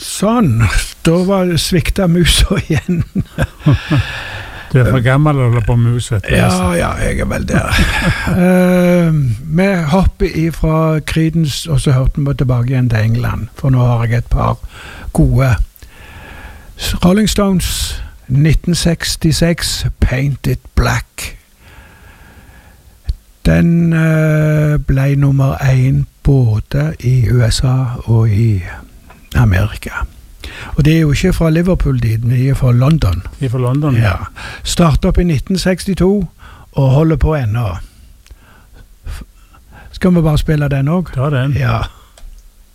Sånn, da svikta musa igjen. Du for gammel å holde på mus, vet du. Ja, jeg vel der. Vi hopper ifra Creedence, og så hørte vi tilbake igjen til England, for nå har jeg et par gode. Rolling Stones, 1966, Paint It Black. Den ble nummer 1 både i USA og i Amerika. Og det er jo ikke fra Liverpool dit, men de er fra London. De er fra London? Ja. Startet opp i 1962 og holder på ennå. Skal vi bare spille den også? Ta den. Ja.